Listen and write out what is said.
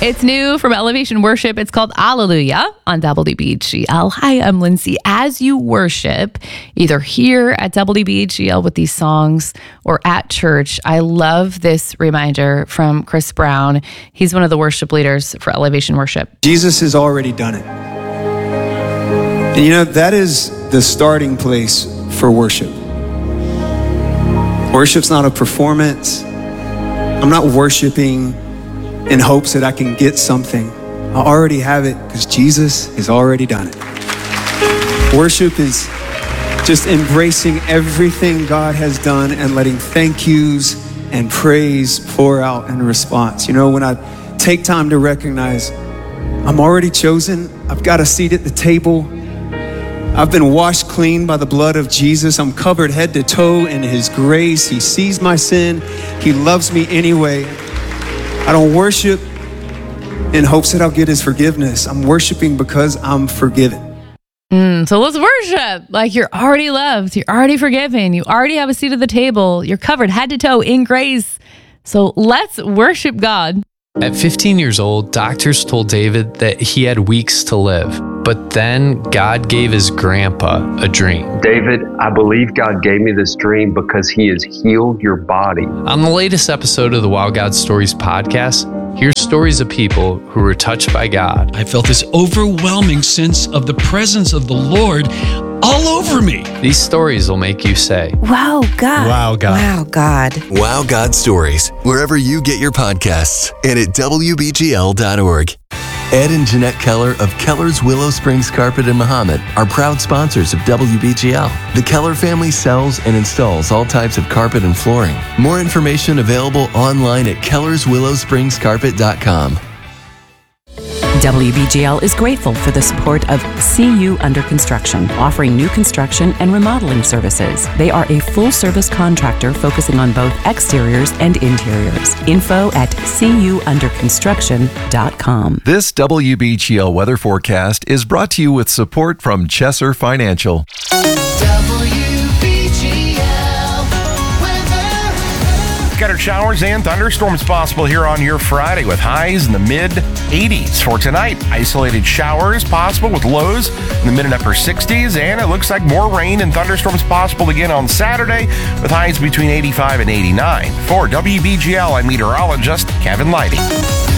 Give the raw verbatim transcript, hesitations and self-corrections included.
It's new from Elevation Worship. It's called Alleluia on W B G L. Hi, I'm Lindsay. As you worship, either here at W B G L with these songs or at church, I love this reminder from Chris Brown. He's one of the worship leaders for Elevation Worship. Jesus has already done it. And you know, that is the starting place for worship. Worship's not a performance. I'm not worshiping in hopes that I can get something. I already have it because Jesus has already done it. Worship is just embracing everything God has done and letting thank yous and praise pour out in response. You know, when I take time to recognize I'm already chosen, I've got a seat at the table, I've been washed clean by the blood of Jesus, I'm covered head to toe in his grace, he sees my sin, he loves me anyway. I don't worship in hopes that I'll get his forgiveness. I'm worshiping because I'm forgiven. Mm, so let's worship like you're already loved. You're already forgiven. You already have a seat at the table. You're covered head to toe in grace. So let's worship God. At fifteen years old, doctors told David that he had weeks to live. But then God gave his grandpa a dream. David, I believe God gave me this dream because he has healed your body. On the latest episode of the Wow God Stories podcast, here's stories of people who were touched by God. I felt this overwhelming sense of the presence of the Lord all over me. These stories will make you say, Wow, God. Wow, God. Wow, God. Wow God Stories, wherever you get your podcasts and at W B G L dot org. Ed and Jeanette Keller of Keller's Willow Springs Carpet in Mahomet are proud sponsors of W B G L. The Keller family sells and installs all types of carpet and flooring. More information available online at kellers willow springs carpet dot com. W B G L is grateful for the support of C U Under Construction, offering new construction and remodeling services. They are a full-service contractor focusing on both exteriors and interiors. Info at c u under construction dot com. This W B G L weather forecast is brought to you with support from Chesser Financial. Scattered showers and thunderstorms possible here on your Friday with highs in the mid eighties. For tonight, isolated showers possible with lows in the mid and upper sixties, and it looks like more rain and thunderstorms possible again on Saturday with highs between eighty-five and eighty-nine. For W B G L, I'm meteorologist Kevin Leidy.